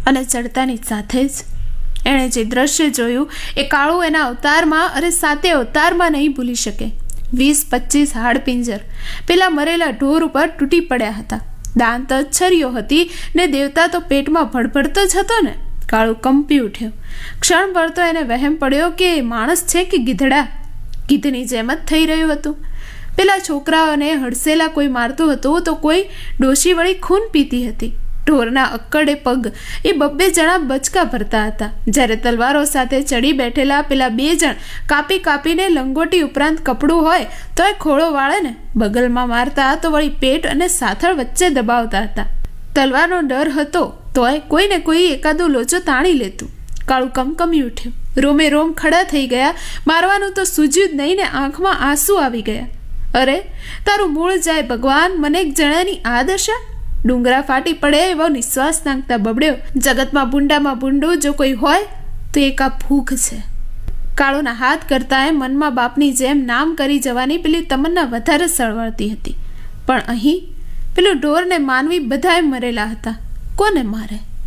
અને ચડતાની સાથે જ એણે જે દ્રશ્ય જોયું એ કાળુ એના અવતારમાં અરે સાતે અવતારમાં નહીં ભૂલી શકે. 20-25 હાડપિંજર પેલા મરેલા ઢોર ઉપર તૂટી પડ્યા હતા. દાંત અચ્છરીઓ હતી ને દેવતા તો પેટમાં ભડભડતો જ હતો ને. કાળુ કંપી ઉઠ્યો. ક્ષણભર તો એને વહેમ પડ્યો કે માણસ છે કે ગીધડા. ગીધની જેમ જ થઈ રહ્યું હતું. પેલા છોકરાઓને હડસેલા કોઈ મારતું હતું તો કોઈ ડોશી વળી ખૂન પીતી હતી. ઢોરના અક્કડે પગ એ 2 જણા બચકા ભરતા હતા, જ્યારે તલવારો સાથે ચડી બેઠેલા પેલા 2 જણ કાપી કાપીને લંગોટી ઉપરાંત કપડું હોય તો એ ખોળો વાળે ને બગલમાં મારતા તો વળી પેટ અને સાથળ વચ્ચે દબાવતા હતા. તલવારનો ડર હતો તોય કોઈને કોઈ એકાદો લોચો તાણી લેતું. કાળુ કમકમી ઉઠ્યો. રોમે રોમ ખડા થઈ ગયા. મારવાનું તો સૂજ્યું જ નહીં ને આંખમાં આંસુ આવી ગયા. અરે તારું મૂળ જાય ભગવાન, મને એક જણાની આ દશા. ડુંગરા ફાટી પડે એવો નિશ્વાસ નાંખતા બબડ્યો, જગતમાં ભૂંડામાં ભૂંડું જો કોઈ હોય તો એક આ ફૂગ છે. કાળુના હાથ કરતાં મનમાં બાપની જેમ નામ કરી જવાની પેલી તમન્ના વધારે સળવળતી હતી. પણ અહીં પેલું ઢોર ને માનવી બધાએ મરેલા હતા. કોને મારે?